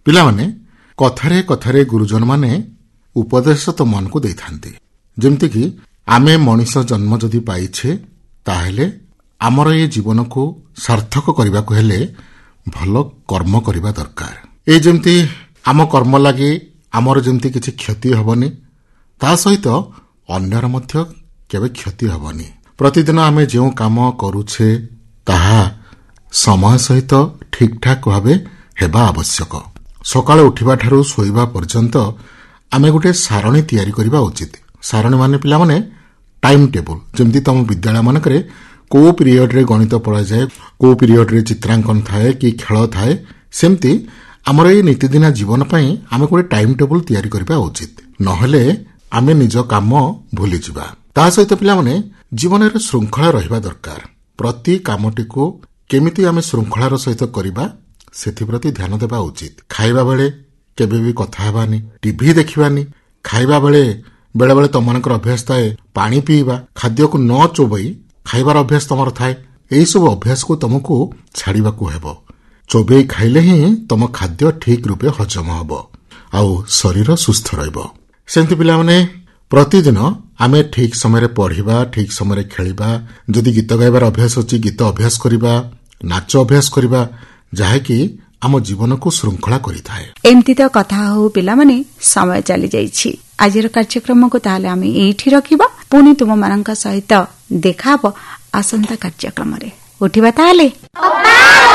ପିଲାମାନେ କଥାରେ କଥାରେ ଗୁରୁଜନମାନେ ଉପଦେଶ ତ ମନକୁ ଦେଇଥାନ୍ତି, ଯେମିତିକି ଆମେ ମଣିଷ ଜନ୍ମ ଯଦି ପାଇଛେ ତାହେଲେ ଆମର ଏ ଜୀବନକୁ ସାର୍ଥକ କରିବାକୁ ହେଲେ ଭଲ କର୍ମ କରିବା ଦରକାର। ଏ ଯେମିତି ଆମ କର୍ମ ଲାଗି ଆମର ଯେମିତି କିଛି କ୍ଷତି ହେବନି, ତା ସହିତ ଅନ୍ୟର ମଧ୍ୟ କେବେ କ୍ଷତି ହେବନି। ପ୍ରତିଦିନ ଆମେ ଯେଉଁ କାମ କରୁଛେ ତାହା ସମୟ ସହିତ ଠିକ୍ଠାକ୍ ଭାବେ ହେବା ଆବଶ୍ୟକ। ସକାଳେ ଉଠିବାଠାରୁ ଶୋଇବା ପର୍ଯ୍ୟନ୍ତ ଆମେ ଗୋଟେ ସାରଣୀ ତିଆରି କରିବା ଉଚିତ। ସାରଣୀ ମାନେ ପିଲାମାନେ ଟାଇମ୍ ଟେବୁଲ, ଯେମିତି ତମ ବିଦ୍ୟାଳୟମାନଙ୍କରେ କୋଉ ପିରିୟଡରେ ଗଣିତ ପଢ଼ାଯାଏ, କୋଉ ପିରିୟଡରେ ଚିତ୍ରାଙ୍କନ ଥାଏ କି ଖେଳ ଥାଏ, ସେମିତି ଆମର ଏଇ ନୀତିଦିନିଆ ଜୀବନ ପାଇଁ ଆମେ ଗୋଟେ ଟାଇମ୍ ଟେବୁଲ ତିଆରି କରିବା ଉଚିତ। ନହେଲେ ଆମେ ନିଜ କାମ ଭୁଲିଯିବା। ତା ସହିତ ପିଲାମାନେ ଜୀବନରେ ଶୃଙ୍ଖଳା ରହିବା ଦରକାର। ପ୍ରତି କାମଟିକୁ କେମିତି ଆମେ ଶୃଙ୍ଖଳାର ସହିତ କରିବା ସେଥିପ୍ରତି ଧ୍ୟାନ ଦେବା ଉଚିତ। ଖାଇବା ବେଳେ କେବେ ବି କଥା ହେବାନି, ଟିଭି ଦେଖିବାନି। ଖାଇବା ବେଳେ ବେଳେବେଳେ ତମମାନଙ୍କର ଅଭ୍ୟାସ ଥାଏ ପାଣି ପିଇବା, ଖାଦ୍ୟକୁ ନ ଚୋବେଇ ଖାଇବାର ଅଭ୍ୟାସ ତମର ଥାଏ। ଏହିସବୁ ଅଭ୍ୟାସକୁ ତମକୁ ଛାଡ଼ିବାକୁ ହେବ। ଚୋବେଇ ଖାଇଲେ ହିଁ ତମ ଖାଦ୍ୟ ଠିକ୍ ରୂପେ ହଜମ ହେବ ଆଉ ଶରୀର ସୁସ୍ଥ ରହିବ। ସେମିତି ପିଲାମାନେ ପ୍ରତିଦିନ ଆମେ ଠିକ୍ ସମୟରେ ପଢ଼ିବା, ଠିକ୍ ସମୟରେ ଖେଳିବା। ଯଦି ଗୀତ ଗାଇବାର ଅଭ୍ୟାସ ଅଛି ଗୀତ ଅଭ୍ୟାସ କରିବା, ନାଚ ଅଭ୍ୟାସ କରିବା, ଯାହାକି ଆମ ଜୀବନକୁ ଶୃଙ୍ଖଳା କରିଥାଏ। ଏମିତି ତ କଥା ହଉ ପିଲାମାନେ, ସମୟ ଚାଲି ଯାଇଛି। ଆଜିର କାର୍ଯ୍ୟକ୍ରମକୁ ତାହେଲେ ଆମେ ଏଇଠି ରଖିବା। ପୁଣି ତୁମମାନଙ୍କ ସହିତ ଦେଖାହବ ଆସନ୍ତା କାର୍ଯ୍ୟକ୍ରମରେ। ଉଠିବା ତାହେଲେ।